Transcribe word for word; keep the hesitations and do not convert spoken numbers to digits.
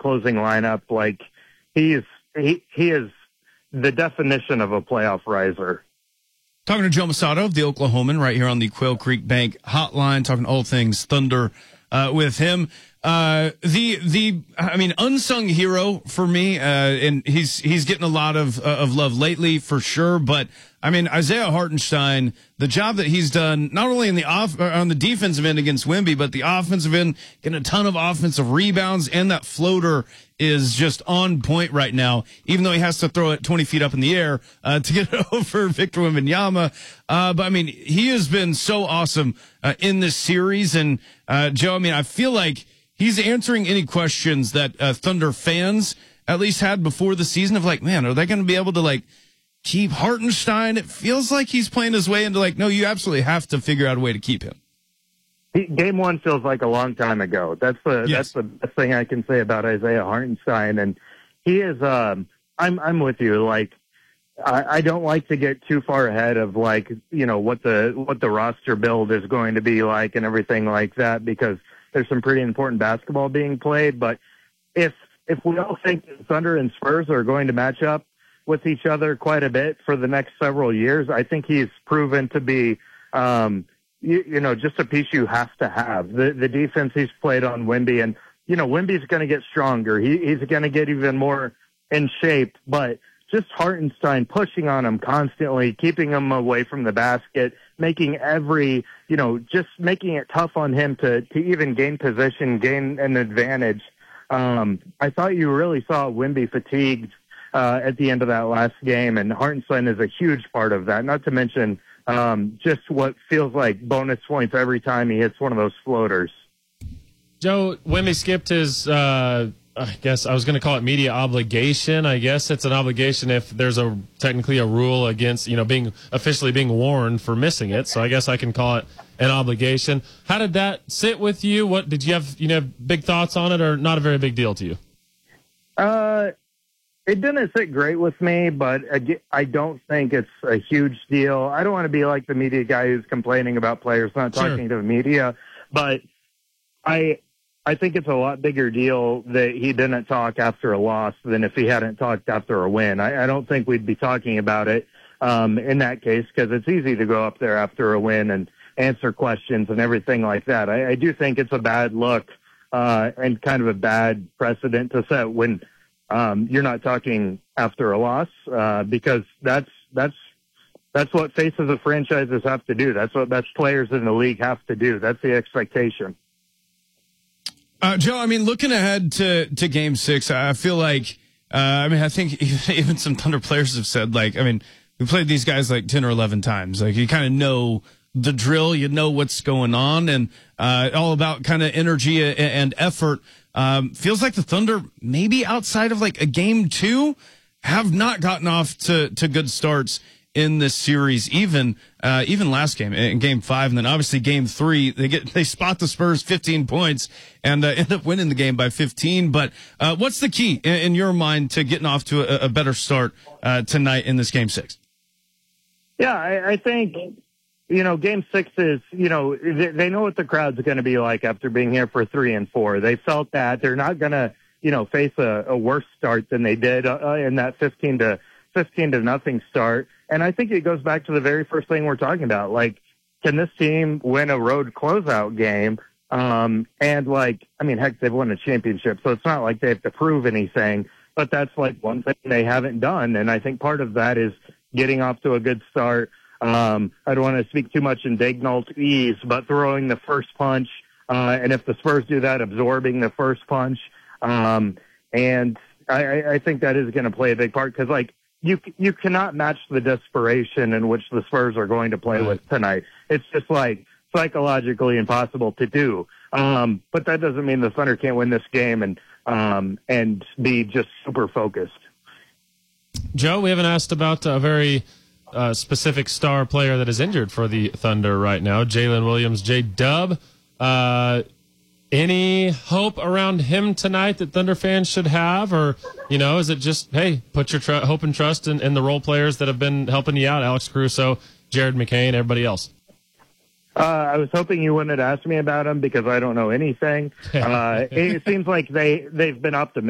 closing lineup. Like he's he he is the definition of a playoff riser. Talking to Joe Mussatto of the Oklahoman right here on the Quail Creek Bank hotline, talking all things Thunder uh, with him. Uh, the, the, I mean, unsung hero for me, uh, and he's, he's getting a lot of, uh, of love lately for sure. But I mean, Isaiah Hartenstein, the job that he's done, not only in the off, on the defensive end against Wemby, but the offensive end, getting a ton of offensive rebounds, and that floater is just on point right now, even though he has to throw it twenty feet up in the air, uh, to get it over Victor Wembanyama. Uh, but I mean, he has been so awesome, uh, in this series. And, uh, Joe, I mean, I feel like he's answering any questions that uh, Thunder fans at least had before the season of like, man, are they going to be able to like keep Hartenstein? It feels like he's playing his way into like, no, you absolutely have to figure out a way to keep him. Game one feels like a long time ago. That's the yes. that's the best thing I can say about Isaiah Hartenstein. And he is, um, I'm I'm with you. Like, I, I don't like to get too far ahead of like, you know, what the what the roster build is going to be like and everything like that, because there's some pretty important basketball being played. But if if we all think Thunder and Spurs are going to match up with each other quite a bit for the next several years, I think he's proven to be, um, you, you know, just a piece you have to have. The the defense he's played on Wemby, and, you know, Wemby's going to get stronger. He, he's going to get even more in shape. But just Hartenstein pushing on him constantly, keeping him away from the basket, making every, you know, just making it tough on him to, to even gain position, gain an advantage. Um, I thought you really saw Wemby fatigued uh, at the end of that last game, and Hartenstein is a huge part of that, not to mention um, just what feels like bonus points every time he hits one of those floaters. Joe, Wemby skipped his, uh, I guess I was going to call it media obligation. I guess it's an obligation if there's a technically a rule against, you know, being officially being warned for missing it. So I guess I can call it an obligation. How did that sit with you? What did you have, you know, big thoughts on it, or not a very big deal to you? Uh, it didn't sit great with me, but I don't think it's a huge deal. I don't want to be like the media guy who's complaining about players not talking sure. to the media, but I, I think it's a lot bigger deal that he didn't talk after a loss than if he hadn't talked after a win. I, I don't think we'd be talking about it um, in that case, because it's easy to go up there after a win and answer questions and everything like that. I, I do think it's a bad look uh, and kind of a bad precedent to set when um, you're not talking after a loss, uh, because that's that's that's what faces of franchises have to do. That's what best players in the league have to do. That's the expectation. Uh, Joe, I mean, looking ahead to, to game six, I feel like, uh, I mean, I think even, even some Thunder players have said, like, I mean, we played these guys like ten or eleven times. Like, you kind of know the drill, you know what's going on, and, uh, all about kind of energy and, and effort. Um, feels like the Thunder, maybe outside of like a game two, have not gotten off to, to good starts in this series, even uh even last game in game five, and then obviously game three they get they spot the Spurs fifteen points and uh, end up winning the game by fifteen. But uh what's the key in, in your mind to getting off to a, a better start uh tonight in this game six? Yeah, I, I think you know game six is you know they, they know what the crowd's going to be like after being here for three and four. They felt that they're not going to you know face a, a worse start than they did uh, in that fifteen to nothing start. And I think it goes back to the very first thing we're talking about. Like, can this team win a road closeout game? Um, and like, I mean, heck, they've won a championship, so it's not like they have to prove anything, but that's like one thing they haven't done. And I think part of that is getting off to a good start. Um, I don't want to speak too much in Daigneault's, but throwing the first punch. Uh, and if the Spurs do that, absorbing the first punch. Um, and I, I think that is going to play a big part, because like, You you cannot match the desperation in which the Spurs are going to play right. with tonight. It's just like psychologically impossible to do. Um, but that doesn't mean the Thunder can't win this game and um, and be just super focused. Joe, we haven't asked about a very uh, specific star player that is injured for the Thunder right now, Jalen Williams, J-Dub. Uh, Any hope around him tonight that Thunder fans should have? Or, you know, is it just, hey, put your tr- hope and trust in, in the role players that have been helping you out, Alex Caruso, Jared McCain, everybody else? Uh, I was hoping you wouldn't have asked me about him because I don't know anything. Uh, it seems like they, they've been optimistic.